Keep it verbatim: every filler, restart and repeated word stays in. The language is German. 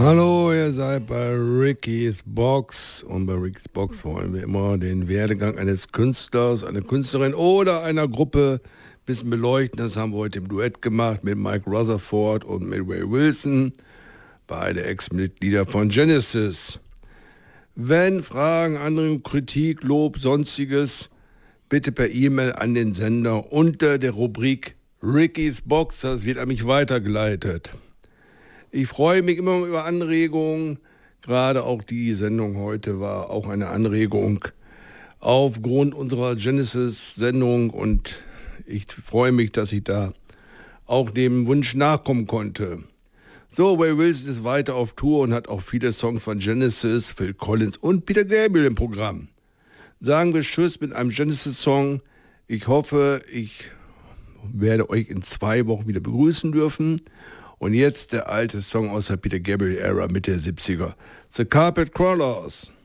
Hallo, ihr seid bei Ricky's Box und bei Ricky's Box wollen wir immer den Werdegang eines Künstlers, einer Künstlerin oder einer Gruppe ein bisschen beleuchten. Das haben wir heute im Duett gemacht mit Mike Rutherford und mit Ray Wilson, beide Ex-Mitglieder von Genesis. Wenn Fragen, Anregungen, Kritik, Lob, Sonstiges, bitte per E-Mail an den Sender unter der Rubrik Ricky's Box. Das wird an mich weitergeleitet. Ich freue mich immer über Anregungen. Gerade auch die Sendung heute war auch eine Anregung aufgrund unserer Genesis-Sendung. Und ich freue mich, dass ich da auch dem Wunsch nachkommen konnte. So, Ray Wilson ist weiter auf Tour und hat auch viele Songs von Genesis, Phil Collins und Peter Gabriel im Programm. Sagen wir Tschüss mit einem Genesis-Song. Ich hoffe, ich werde euch in zwei Wochen wieder begrüßen dürfen. Und jetzt der alte Song aus der Peter Gabriel-Ära mit der siebziger. The Carpet Crawlers.